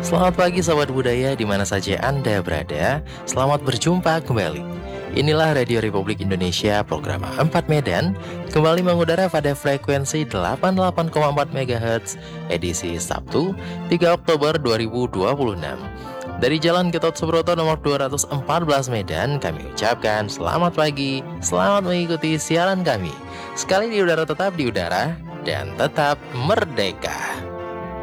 Selamat pagi sahabat budaya di mana saja Anda berada. Selamat berjumpa kembali. Inilah Radio Republik Indonesia program 4 Medan kembali mengudara pada frekuensi 88,4 MHz edisi Sabtu 3 Oktober 2026. Dari Jalan Gatot Subroto nomor 214 Medan, kami ucapkan selamat pagi, selamat mengikuti siaran kami. Sekali di udara tetap di udara dan tetap merdeka.